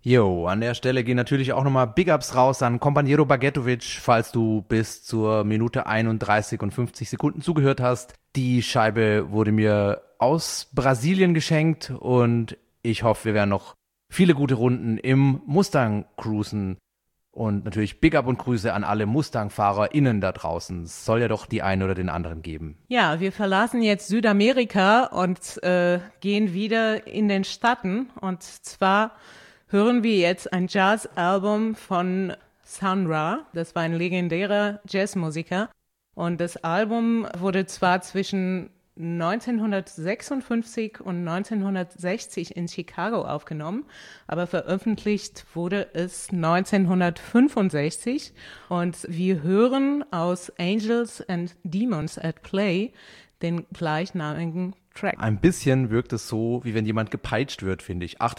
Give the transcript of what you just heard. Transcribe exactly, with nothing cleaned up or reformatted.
Jo, an der Stelle gehen natürlich auch nochmal Big Ups raus an Compañero Bagetovic, falls du bis zur Minute einunddreißig und fünfzig Sekunden zugehört hast. Die Scheibe wurde mir aus Brasilien geschenkt und ich hoffe, wir werden noch viele gute Runden im Mustang cruisen. Und natürlich Big Up und Grüße an alle Mustang-FahrerInnen da draußen. Es soll ja doch die einen oder den anderen geben. Ja, wir verlassen jetzt Südamerika und äh, gehen wieder in den Staaten. Und zwar hören wir jetzt ein Jazz-Album von Sun Ra. Das war ein legendärer Jazzmusiker. Und das Album wurde zwar zwischen neunzehnhundertsechsundfünfzig und neunzehnhundertsechzig in Chicago aufgenommen, aber veröffentlicht wurde es neunzehnhundertfünfundsechzig. Und wir hören aus Angels and Demons at Play den gleichnamigen Track. Ein bisschen wirkt es so, wie wenn jemand gepeitscht wird, finde ich. Acht